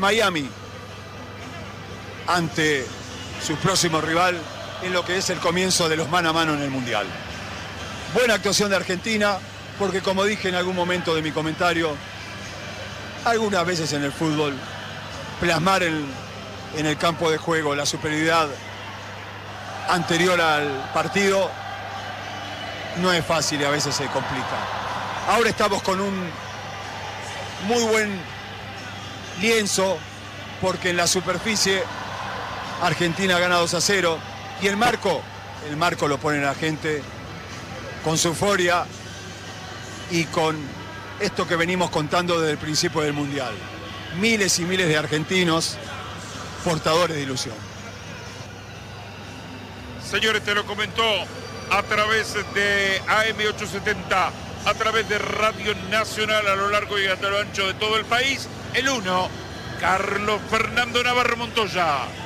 Miami ante su próximo rival en lo que es el comienzo de los mano a mano en el Mundial. Buena actuación de Argentina, porque como dije en algún momento de mi comentario, algunas veces en el fútbol, plasmar en el campo de juego la superioridad anterior al partido no es fácil y a veces se complica. Ahora estamos con un muy buen lienzo, porque en la superficie Argentina gana 2-0 y el marco lo pone la gente con su euforia y con esto que venimos contando desde el principio del Mundial. Miles y miles de argentinos portadores de ilusión. Señores, te lo comentó a través de AM870, a través de Radio Nacional a lo largo y a lo ancho de todo el país, el 1, Carlos Fernando Navarro Montoya.